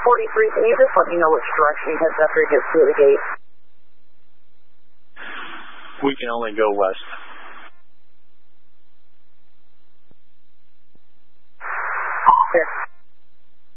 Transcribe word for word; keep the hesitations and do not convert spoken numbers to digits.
forty-three, can you just let me know which direction he heads after he gets through the gate? We can only go west. Here.